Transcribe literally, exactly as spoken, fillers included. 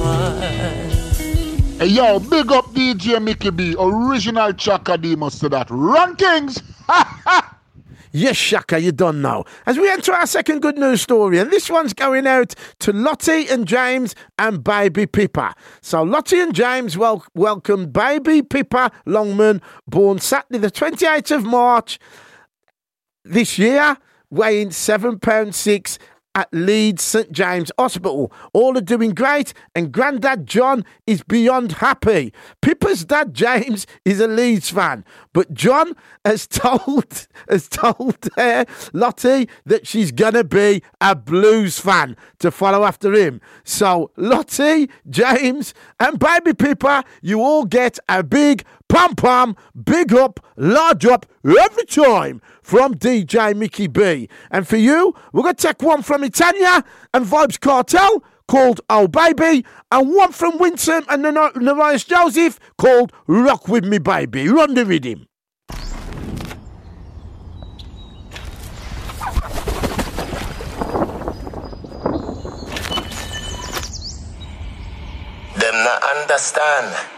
Hey, yo, big up D J Mickey B, original Chakademus to that. Rankings! Ha ha! Yes, Shaka, you done now. As we enter our second good news story, and this one's going out to Lottie and James and Baby Pippa. So Lottie and James wel- welcome Baby Pippa Longman, born Saturday the twenty-eighth of March this year, weighing seven pounds six at Leeds St James Hospital. All are doing great, and Grandad John is beyond happy. Pippa's dad James is a Leeds fan, but John has told has told her Lottie that she's gonna be a Blues fan to follow after him. So Lottie, James, and Baby Pippa, you all get a big pom pom, big up, large up every time from D J Mickey B. And for you, we're going to take one from Itania and Vibes Cartel called Oh Baby, and one from Winston and Narias Joseph called Rock With Me Baby. Run the rhythm. Them not understand.